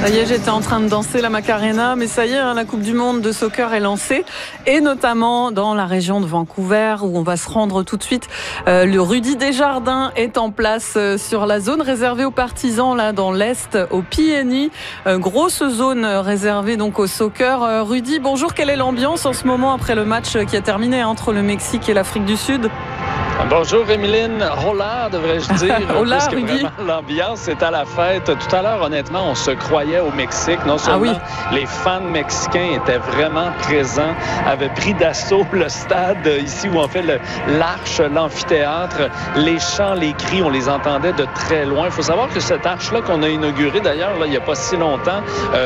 Ça y est, j'étais en train de danser la Macarena, mais ça y est, hein, la Coupe du Monde de soccer est lancée, et notamment dans la région de Vancouver, où on va se rendre tout de suite. Le Rudy Desjardins est en place sur la zone réservée aux partisans, là dans l'Est, au PNI. Grosse zone réservée donc au soccer. Rudy, bonjour, quelle est l'ambiance en ce moment après le match qui a terminé entre le Mexique et l'Afrique du Sud? Bonjour Emeline, hola devrais-je dire. Hola puisque Rudy. L'ambiance est à la fête. Tout à l'heure, honnêtement, on se croyait au Mexique. Non seulement les fans mexicains étaient vraiment présents, avaient pris d'assaut le stade ici où on fait l'arche, l'amphithéâtre. Les chants, les cris, on les entendait de très loin. Il faut savoir que cette arche-là qu'on a inaugurée d'ailleurs là, il n'y a pas si longtemps,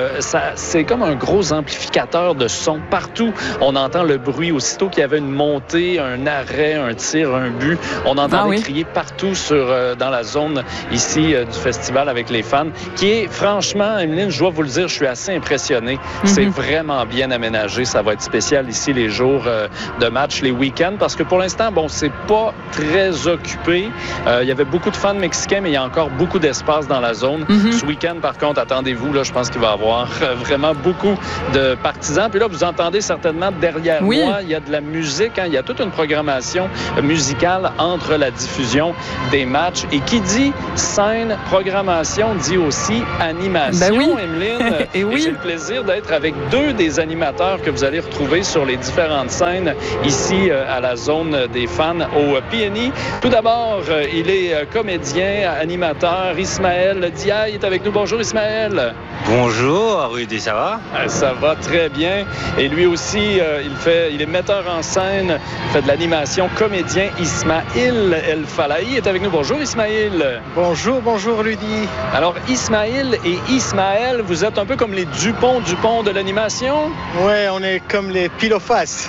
c'est comme un gros amplificateur de son. Partout, on entend le bruit. Aussitôt qu'il y avait une montée, un arrêt, un tir, un but, on entendait crier partout dans la zone ici du festival avec les fans, qui est franchement, Emeline, je dois vous le dire, je suis assez impressionné. C'est vraiment bien aménagé. Ça va être spécial ici les jours de match, les week-ends, parce que pour l'instant, bon, c'est pas très occupé. Il y avait beaucoup de fans mexicains, mais il y a encore beaucoup d'espace dans la zone. Ce week-end, par contre, attendez-vous, là, je pense qu'il va y avoir vraiment beaucoup de partisans. Puis là, vous entendez certainement derrière moi, il y a de la musique, hein, il y a toute une programmation musicale entre la diffusion des matchs. Et qui dit scène, programmation, dit aussi animation, Emeline. Et j'ai le plaisir d'être avec deux des animateurs que vous allez retrouver sur les différentes scènes ici à la zone des fans au PNI. Tout d'abord, il est comédien, animateur. Ismaël Diaye est avec nous. Bonjour Ismaël. Bonjour Rudy, ça va? Ça va très bien. Et lui aussi, il est metteur en scène, fait de l'animation, comédien. Ismaël El Falahi est avec nous. Bonjour Ismaël. Bonjour Rudy. Alors Ismaël et Ismaël, vous êtes un peu comme les Dupont de l'animation? Ouais, on est comme les pile-face.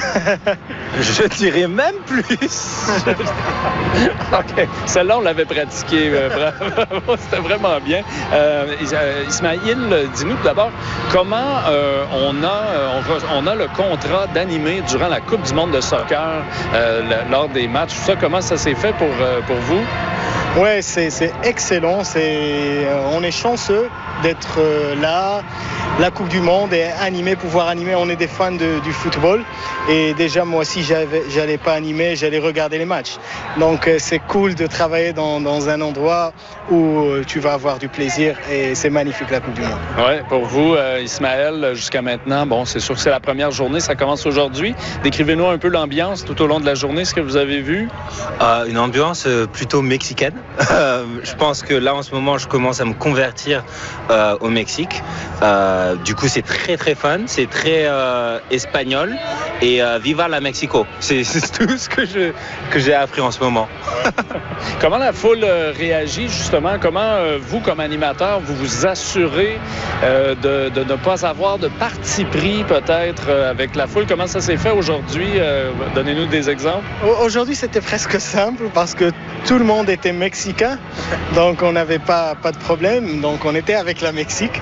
Je dirais même plus. OK. Celle-là, on l'avait pratiquée. Bravo, c'était vraiment bien. Ismaël, dis-nous tout d'abord, comment on a le contrat d'animer durant la Coupe du monde de soccer lors des matchs. Tout ça, comment ça s'est fait pour vous? Ouais, c'est excellent. On est chanceux d'être là. La Coupe du Monde est pouvoir animer. On est des fans du football. Et déjà, moi aussi, j'allais pas animer, j'allais regarder les matchs. Donc, c'est cool de travailler dans un endroit où tu vas avoir du plaisir. Et c'est magnifique, la Coupe du Monde. Oui, pour vous, Ismaël, jusqu'à maintenant, bon, c'est sûr que c'est la première journée. Ça commence aujourd'hui. Décrivez-nous un peu l'ambiance tout au long de la journée, ce que vous avez vu. Une ambiance plutôt mexicaine. Je pense que là, en ce moment, je commence à me convertir au Mexique. Du coup, c'est très, très fun. C'est très espagnol. Et viva la Mexico. C'est tout ce que j'ai appris en ce moment. Comment la foule réagit, justement? Comment vous, comme animateur, vous vous assurez de ne pas avoir de parti pris, peut-être, avec la foule? Comment ça s'est fait aujourd'hui? Donnez-nous des exemples. Aujourd'hui, c'était presque simple parce que tout le monde était mexicain. Donc, on n'avait pas de problème. Donc, on était avec le Mexique.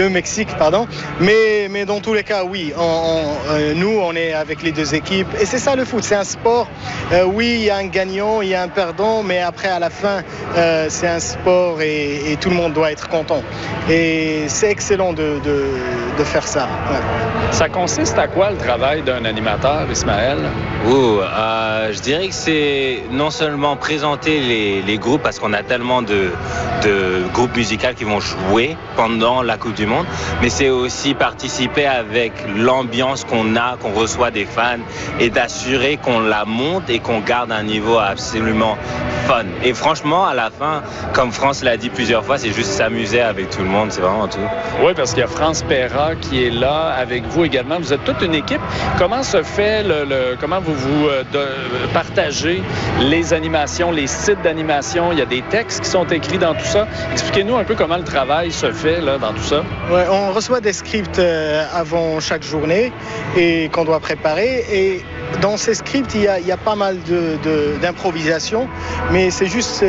Mais dans tous les cas, oui. Nous, on est avec les deux équipes. Et c'est ça le foot, c'est un sport. Oui, il y a un gagnant, il y a un perdant, mais après, à la fin, c'est un sport et tout le monde doit être content. Et c'est excellent de faire ça. Ouais. Ça consiste à quoi le travail d'un animateur, Ismaël? Je dirais que c'est non seulement présenter les groupes, parce qu'on a tellement de groupes musicaux qui vont jouer pendant la Coupe du Monde, mais c'est aussi participer avec l'ambiance qu'on reçoit des fans et d'assurer qu'on la monte et qu'on garde un niveau absolument fun. Et franchement, à la fin, comme France l'a dit plusieurs fois, c'est juste s'amuser avec tout le monde, c'est vraiment tout. Oui, parce qu'il y a France Perra qui est là avec vous également. Vous êtes toute une équipe. Comment se fait comment vous partagez les animations, les sites d'animation? Il y a des textes qui sont écrits dans tout ça. Expliquez-nous un peu comment le travail se fait là, dans tout ça. Ouais, on reçoit des scripts avant chaque journée et qu'on doit préparer. Et dans ces scripts, il y a pas mal d'improvisation, mais c'est juste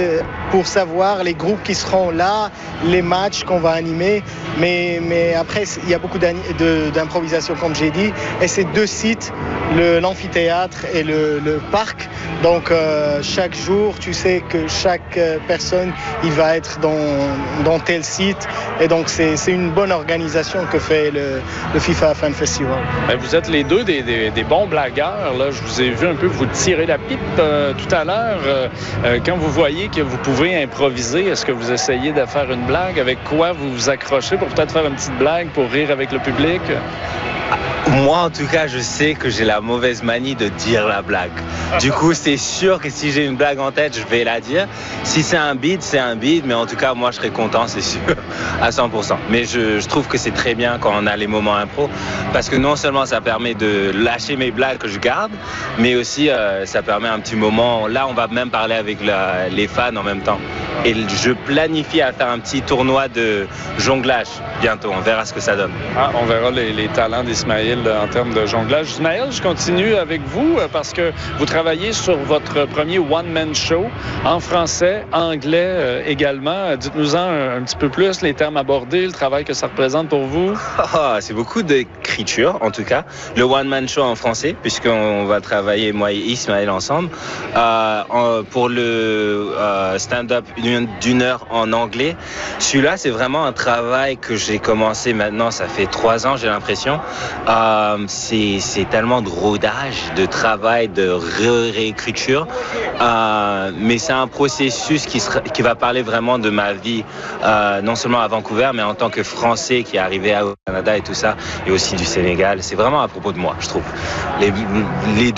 pour savoir les groupes qui seront là, les matchs qu'on va animer. Mais après, il y a beaucoup d'improvisation, comme j'ai dit. Et c'est 2 sites, l'amphithéâtre et le parc. Donc, chaque jour, tu sais que chaque personne, il va être dans tel site. Et donc, c'est une bonne organisation que fait le FIFA Fan Festival. Vous êtes les deux des bons blagueurs. Là. Je vous ai vu un peu vous tirer la pipe tout à l'heure. Quand vous voyez que vous pouvez improviser, est-ce que vous essayez de faire une blague? Avec quoi vous vous accrochez pour peut-être faire une petite blague pour rire avec le public? Moi, en tout cas, je sais que j'ai la mauvaise manie de dire la blague. Du coup, c'est sûr que si j'ai une blague en tête, je vais la dire. Si c'est un bide, c'est un bide. Mais en tout cas, moi, je serais content, c'est sûr, à 100%. Mais je trouve que c'est très bien quand on a les moments impro. Parce que non seulement ça permet de lâcher mes blagues que je garde, mais aussi ça permet un petit moment. Là, on va même parler avec les fans en même temps. Et je planifie à faire un petit tournoi de jonglage bientôt. On verra ce que ça donne. On verra les talents d'Ismaël en termes de jonglage. Ismaël, je continue avec vous parce que vous travaillez sur votre premier one-man show en français, anglais également. Dites-nous-en un petit peu plus, les termes abordés, le travail que ça représente pour vous. C'est beaucoup d'écriture, en tout cas. Le one-man show en français, puisqu'on va travailler, moi et Ismaël, ensemble. Pour le stand-up d'une heure en anglais, celui-là, c'est vraiment un travail que j'ai commencé maintenant, ça fait 3 ans, j'ai l'impression. C'est tellement de rodage, de travail, de réécriture, mais c'est un processus qui va parler vraiment de ma vie, non seulement à Vancouver, mais en tant que Français qui est arrivé au Canada et tout ça, et aussi du Sénégal. C'est vraiment à propos de moi, je trouve. Les